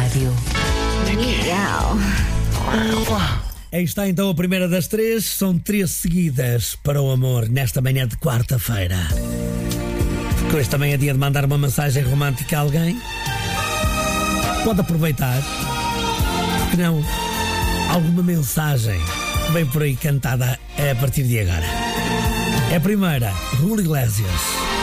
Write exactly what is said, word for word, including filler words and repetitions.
rádio. Aí está então a primeira das três. São três seguidas para o amor nesta manhã de quarta-feira. Porque hoje também é dia de mandar uma mensagem romântica a alguém. Pode aproveitar. Porque não? Alguma mensagem que vem por aí cantada a partir de agora. É a primeira, Julio Iglesias.